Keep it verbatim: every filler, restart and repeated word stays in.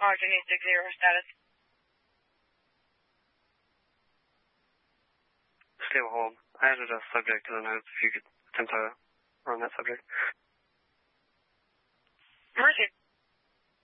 R J six zero status. Stable hold. I added a subject to the notes if you could attempt to run that subject. Mercy.